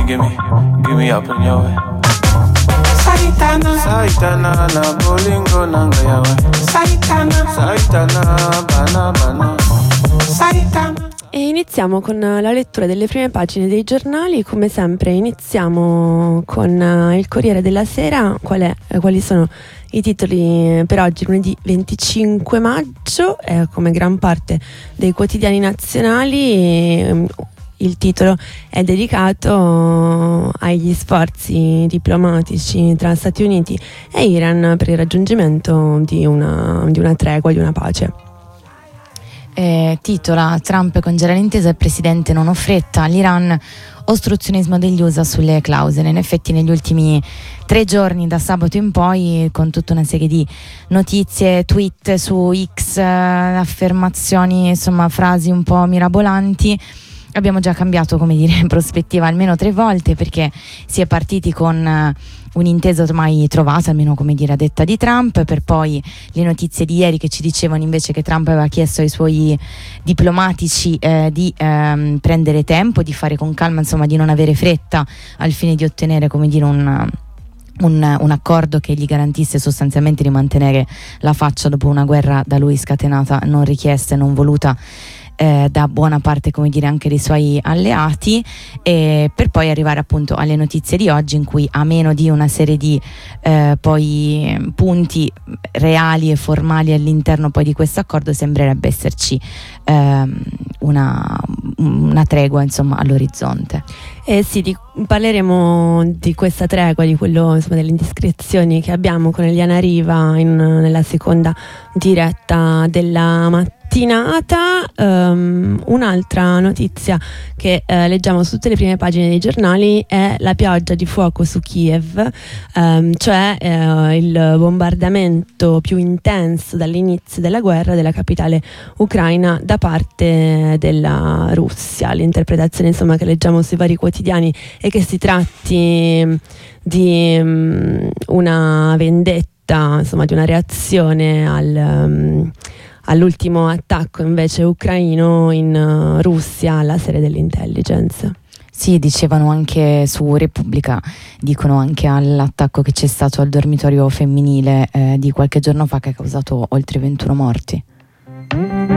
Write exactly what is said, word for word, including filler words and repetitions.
gimme, gimme up in your way. Saitana, Saitana, na bolingo nanga yawe. Saitana, Saitana, bana bana. Saitana. E iniziamo con la lettura delle prime pagine dei giornali. Come sempre iniziamo con il Corriere della Sera. Qual è, quali sono i titoli per oggi, lunedì venticinque maggio? Eh, come gran parte dei quotidiani nazionali, il titolo è dedicato agli sforzi diplomatici tra Stati Uniti e Iran per il raggiungimento di una, di una tregua, di una pace. Eh, titola: Trump congela l'intesa, il presidente non ho fretta, l'Iran ostruzionismo degli U S A sulle clausole. In effetti negli ultimi tre giorni, da sabato in poi, con tutta una serie di notizie, tweet su X, affermazioni, insomma frasi un po' mirabolanti, abbiamo già cambiato, come dire, prospettiva almeno tre volte, perché si è partiti con un'intesa ormai trovata, almeno come dire a detta di Trump, per poi le notizie di ieri che ci dicevano invece che Trump aveva chiesto ai suoi diplomatici eh, di ehm, prendere tempo, di fare con calma, insomma di non avere fretta al fine di ottenere, come dire, un Un, un accordo che gli garantisse sostanzialmente di mantenere la faccia dopo una guerra da lui scatenata, non richiesta e non voluta eh, da buona parte, come dire, anche dei suoi alleati, e per poi arrivare appunto alle notizie di oggi, in cui a meno di una serie di eh, poi punti reali e formali all'interno poi di questo accordo sembrerebbe esserci eh, una, una tregua, insomma, all'orizzonte. Eh sì, di, parleremo di questa tregua, di quello, insomma, delle indiscrezioni che abbiamo con Eliana Riva in, nella seconda diretta della mattinata. Um, un'altra notizia che eh, leggiamo su tutte le prime pagine dei giornali è la pioggia di fuoco su Kiev, um, cioè eh, il bombardamento più intenso dall'inizio della guerra della capitale ucraina da parte della Russia. L'interpretazione, insomma, che leggiamo sui vari quotidiani è che si tratti di um, una vendetta, insomma di una reazione al um, all'ultimo attacco invece ucraino in uh, Russia alla sede dell'intelligence. Sì, dicevano anche su Repubblica, dicono anche all'attacco che c'è stato al dormitorio femminile eh, di qualche giorno fa, che ha causato oltre ventuno morti.